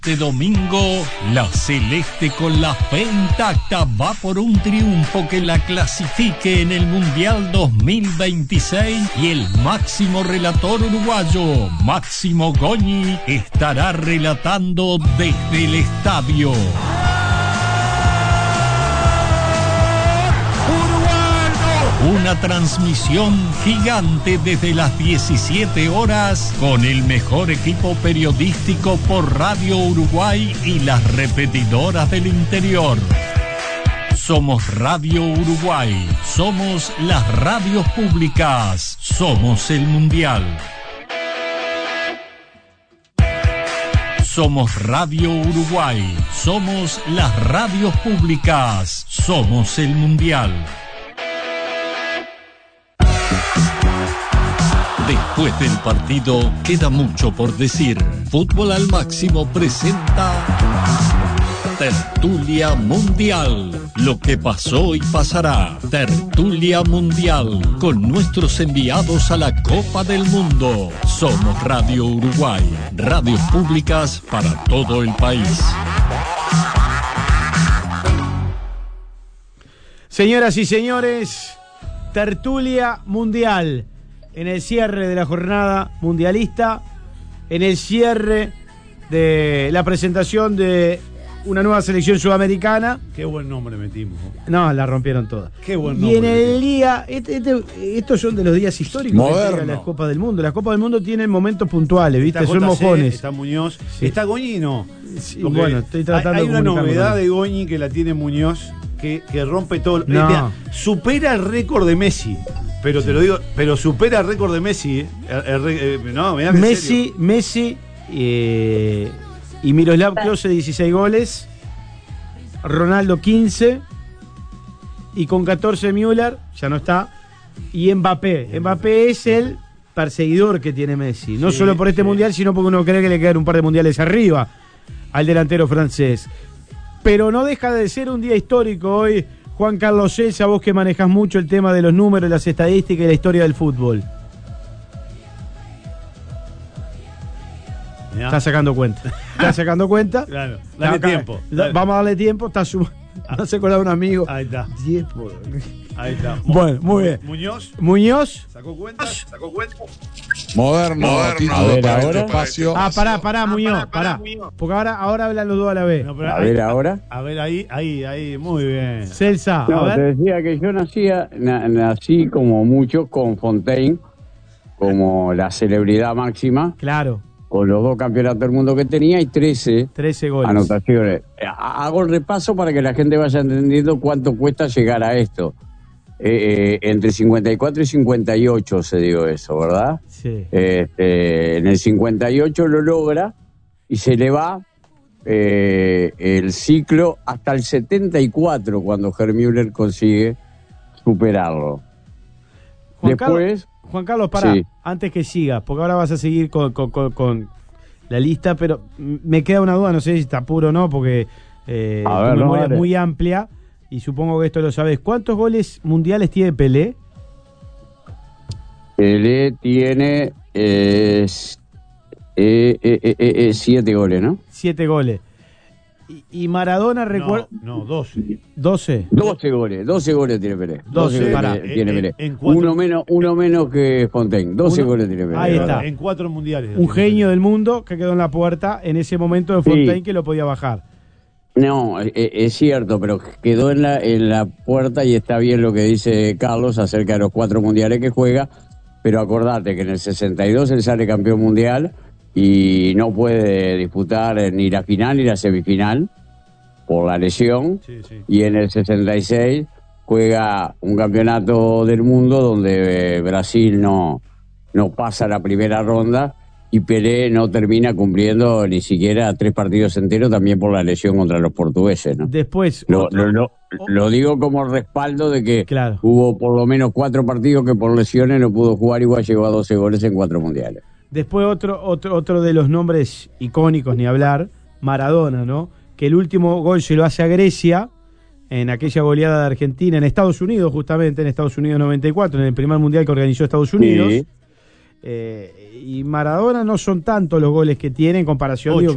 Este domingo, la Celeste con la fe intacta va por un triunfo que la clasifique en el Mundial 2026 y el máximo relator uruguayo, Máximo Goñi, estará relatando desde el estadio. Una transmisión gigante desde las 17 horas con el mejor equipo periodístico por Radio Uruguay y las repetidoras del interior. Somos Radio Uruguay, somos las radios públicas, somos el Mundial. Somos Radio Uruguay, somos las radios públicas, somos el Mundial. Después del partido queda mucho por decir. Fútbol al Máximo presenta Tertulia Mundial. Lo que pasó y pasará. Tertulia Mundial con nuestros enviados a la Copa del Mundo. Somos Radio Uruguay, radios públicas para todo el país. Señoras y señores, Tertulia Mundial. En el cierre de la jornada mundialista, en el cierre de la presentación de una nueva selección sudamericana. Qué buen nombre metimos. No, la rompieron todas. Qué buen nombre. Y en el día, estos son de los días históricos de las Copas del Mundo. Las Copas del Mundo tienen momentos puntuales, ¿viste? Son mojones. Está Muñoz, sí. Está Goñi, no. Sí, bueno, estoy tratando hay de una novedad con de Goñi que la tiene Muñoz, que rompe todo. No. Mira, supera el récord de Messi. Pero te lo digo, pero supera el récord de Messi. No, mirá que Messi y Miroslav Klose 16 goles, Ronaldo 15 y con 14 Müller, ya no está, y Mbappé. Mbappé es el perseguidor que tiene Messi, no solo por este mundial, sino porque uno cree que le quedan un par de mundiales arriba al delantero francés. Pero no deja de ser un día histórico hoy. Juan Carlos Celsa, vos que manejás mucho el tema de los números, las estadísticas y la historia del fútbol. Ya. Está sacando cuenta. ¿Está sacando cuenta? Claro, dale tiempo. Vamos a darle tiempo. Está no se acordaba un amigo. Ahí está. 10 Ahí está. Bueno, muy bien. Muñoz. ¿Sacó cuenta? Moderno. A ver, ahora. Espacio. Pará, Muñoz, pará. Porque ahora hablan los dos a la vez. No, A ver, ahora. A ver, ahí, muy bien. Celsa, No, a te ver. decía que yo nací como mucho con Fontaine, como la celebridad máxima, Claro, con los 2 campeonatos del mundo que tenía y 13 goles. anotaciones. Hago el repaso para que la gente vaya entendiendo cuánto cuesta llegar a esto. Entre 54 y 58 se dio eso, ¿verdad? Sí. En el 58 lo logra y se le va el ciclo hasta el 74 cuando Gerd Müller consigue superarlo. Juan Carlos, pará, Sí. antes que sigas, porque ahora vas a seguir con la lista, pero me queda una duda, no sé si está puro o no, porque tu memoria es muy amplia y supongo que esto lo sabes. ¿Cuántos goles mundiales tiene Pelé? Pelé tiene 7 goles, ¿no? 7 goles. Y Maradona recuerda... No, 12. 12. 12 goles tiene Pelé. 12, pará. Tiene Pelé. En 4. Uno menos que Fontaine. 12 goles tiene Pelé. Ahí está. En 4 mundiales. Un genio del mundo que quedó en la puerta en ese momento de Fontaine que lo podía bajar. No, es cierto, pero quedó en la puerta y está bien lo que dice Carlos acerca de los 4 mundiales que juega, pero acordate que en el 62 él sale campeón mundial y no puede disputar ni la final ni la semifinal por la lesión, Sí. y en el 66 juega un campeonato del mundo donde Brasil no pasa la primera ronda y Pelé no termina cumpliendo ni siquiera 3 partidos enteros, también por la lesión contra los portugueses, ¿no? Después... Lo digo como respaldo de que Claro. hubo por lo menos 4 partidos que por lesiones no pudo jugar, igual llegó a 12 goles en 4 mundiales. Después otro de los nombres icónicos, ni hablar, Maradona, ¿no? Que el último gol se lo hace a Grecia en aquella goleada de Argentina, en Estados Unidos, justamente, en Estados Unidos 94, en el primer mundial que organizó Estados Unidos. Sí. Y Maradona no son tantos los goles que tiene en comparación, digo,